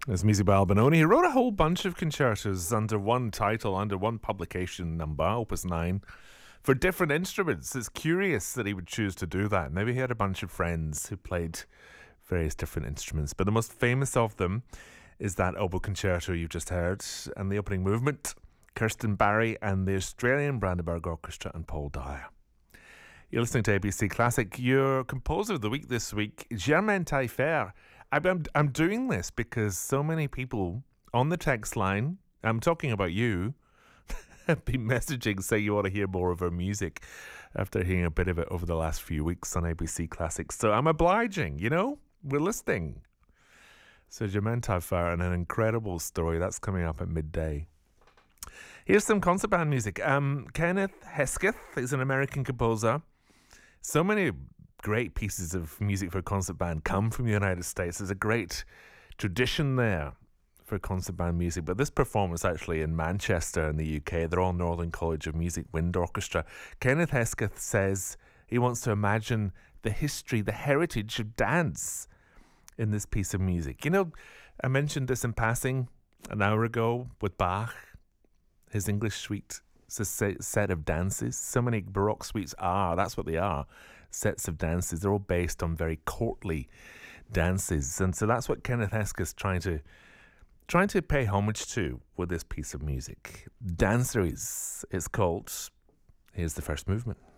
There's Music by Albinoni. He wrote a whole bunch of concertos under one title, under one publication number, Opus 9, for different instruments. It's curious that he would choose to do that. Maybe he had a bunch of friends who played various different instruments. But the most famous of them is that oboe concerto you've just heard, and the opening movement, Kirsten Barry and the Australian Brandenburg Orchestra and Paul Dyer. You're listening to ABC Classic. Your composer of the week this week, Germaine Taillefer. I'm doing this because so many people on the text line, I'm talking about you, have been messaging saying you want to hear more of her music after hearing a bit of it over the last few weeks on ABC Classics. So I'm obliging, we're listening. So Germaine Taillefer and an incredible story that's coming up at midday. Here's some concert band music. Kenneth Hesketh is an American composer. So many great pieces of music for concert band come from the United States. There's a great tradition there for concert band music. But this performance actually in Manchester in the UK, the Royal Northern College of Music Wind Orchestra. Kenneth Hesketh says he wants to imagine the history, the heritage of dance in this piece of music. I mentioned this in passing an hour ago with Bach, his English suite. It's a set of dances. So many Baroque suites that's what they are, sets of dances. They're all based on very courtly dances. And so that's what Kenneth Hesketh is trying to pay homage to with this piece of music. Danceries, it's called. Here's the first movement.